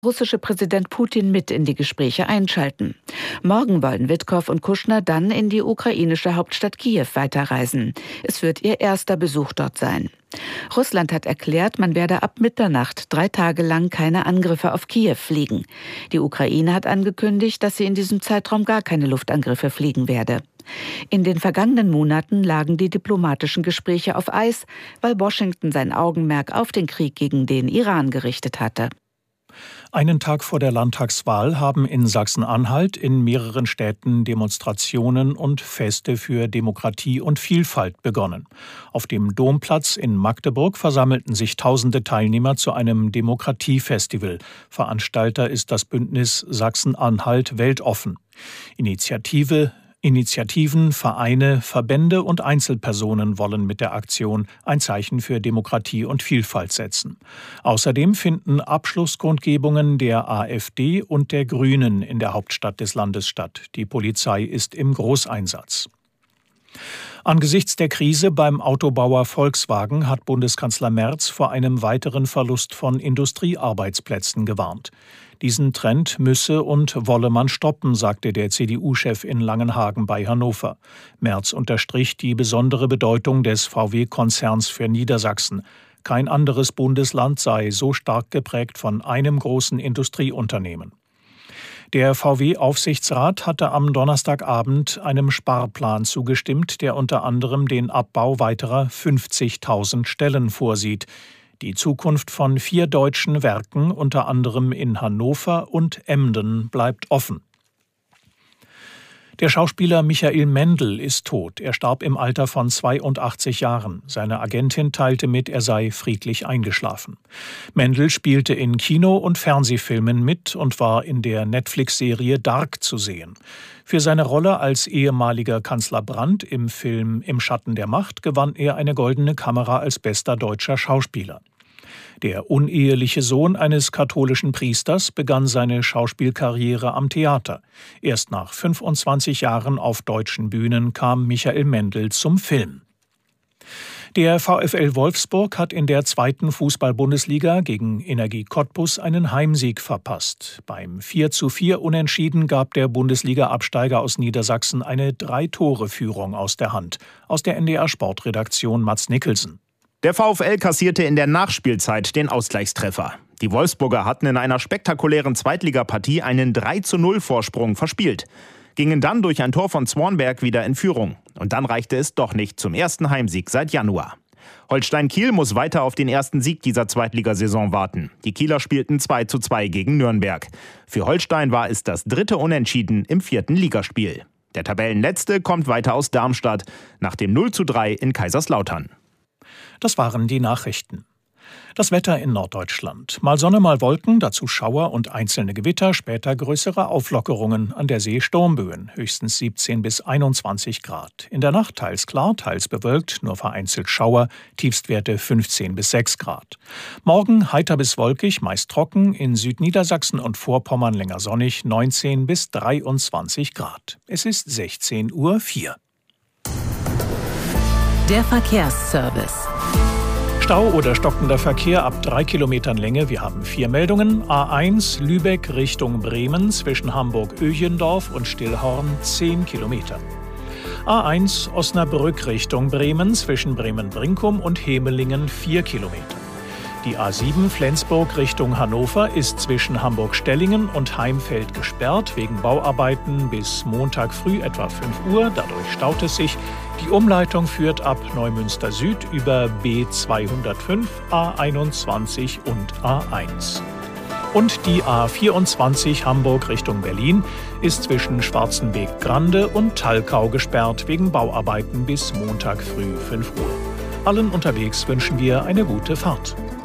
russische Präsident Putin mit in die Gespräche einschalten. Morgen wollen Witkow und Kuschner dann in die ukrainische Hauptstadt Kiew weiterreisen. Es wird ihr erster Besuch dort sein. Russland hat erklärt, man werde ab Mitternacht 3 Tage lang keine Angriffe auf Kiew fliegen. Die Ukraine hat angekündigt, dass sie in diesem Zeitraum gar keine Luftangriffe fliegen werde. In den vergangenen Monaten lagen die diplomatischen Gespräche auf Eis, weil Washington sein Augenmerk auf den Krieg gegen den Iran gerichtet hatte. Einen Tag vor der Landtagswahl haben in Sachsen-Anhalt in mehreren Städten Demonstrationen und Feste für Demokratie und Vielfalt begonnen. Auf dem Domplatz in Magdeburg versammelten sich tausende Teilnehmer zu einem Demokratiefestival. Veranstalter ist das Bündnis Sachsen-Anhalt weltoffen. Initiativen, Vereine, Verbände und Einzelpersonen wollen mit der Aktion ein Zeichen für Demokratie und Vielfalt setzen. Außerdem finden Abschlusskundgebungen der AfD und der Grünen in der Hauptstadt des Landes statt. Die Polizei ist im Großeinsatz. Angesichts der Krise beim Autobauer Volkswagen hat Bundeskanzler Merz vor einem weiteren Verlust von Industriearbeitsplätzen gewarnt. Diesen Trend müsse und wolle man stoppen, sagte der CDU-Chef in Langenhagen bei Hannover. Merz unterstrich die besondere Bedeutung des VW-Konzerns für Niedersachsen. Kein anderes Bundesland sei so stark geprägt von einem großen Industrieunternehmen. Der VW-Aufsichtsrat hatte am Donnerstagabend einem Sparplan zugestimmt, der unter anderem den Abbau weiterer 50.000 Stellen vorsieht. Die Zukunft von 4 deutschen Werken, unter anderem in Hannover und Emden, bleibt offen. Der Schauspieler Michael Mendl ist tot. Er starb im Alter von 82 Jahren. Seine Agentin teilte mit, er sei friedlich eingeschlafen. Mendl spielte in Kino- und Fernsehfilmen mit und war in der Netflix-Serie Dark zu sehen. Für seine Rolle als ehemaliger Kanzler Brandt im Film Im Schatten der Macht gewann er eine Goldene Kamera als bester deutscher Schauspieler. Der uneheliche Sohn eines katholischen Priesters begann seine Schauspielkarriere am Theater. Erst nach 25 Jahren auf deutschen Bühnen kam Michael Mendl zum Film. Der VfL Wolfsburg hat in der 2. Fußball-Bundesliga gegen Energie Cottbus einen Heimsieg verpasst. Beim 4:4 Unentschieden gab der Bundesliga-Absteiger aus Niedersachsen eine 3-Tore-Führung aus der Hand. Aus der NDR-Sportredaktion Mats Nicholson. Der VfL kassierte in der Nachspielzeit den Ausgleichstreffer. Die Wolfsburger hatten in einer spektakulären Zweitligapartie einen 3:0-Vorsprung verspielt, gingen dann durch ein Tor von Zwornberg wieder in Führung. Und dann reichte es doch nicht zum ersten Heimsieg seit Januar. Holstein Kiel muss weiter auf den ersten Sieg dieser Zweitligasaison warten. Die Kieler spielten 2:2 gegen Nürnberg. Für Holstein war es das 3. Unentschieden im 4. Ligaspiel. Der Tabellenletzte kommt weiter aus Darmstadt nach dem 0:3 in Kaiserslautern. Das waren die Nachrichten. Das Wetter in Norddeutschland. Mal Sonne, mal Wolken, dazu Schauer und einzelne Gewitter, später größere Auflockerungen, an der See Sturmböen, höchstens 17 bis 21 Grad. In der Nacht teils klar, teils bewölkt, nur vereinzelt Schauer, Tiefstwerte 15 bis 6 Grad. Morgen heiter bis wolkig, meist trocken, in Südniedersachsen und Vorpommern länger sonnig, 19 bis 23 Grad. Es ist 16:04 Uhr. Der Verkehrsservice. Stau oder stockender Verkehr ab 3 Kilometern Länge. Wir haben 4 Meldungen. A1 Lübeck Richtung Bremen zwischen Hamburg-Öchendorf und Stillhorn 10 Kilometer. A1 Osnabrück Richtung Bremen zwischen Bremen-Brinkum und Hemelingen 4 Kilometer. Die A7 Flensburg Richtung Hannover ist zwischen Hamburg-Stellingen und Heimfeld gesperrt wegen Bauarbeiten bis Montag früh etwa 5 Uhr. Dadurch staut es sich. Die Umleitung führt ab Neumünster Süd über B205, A21 und A1. Und die A24 Hamburg Richtung Berlin ist zwischen Schwarzenbeek-Grande und Thalkau gesperrt wegen Bauarbeiten bis Montag früh 5 Uhr. Allen unterwegs wünschen wir eine gute Fahrt.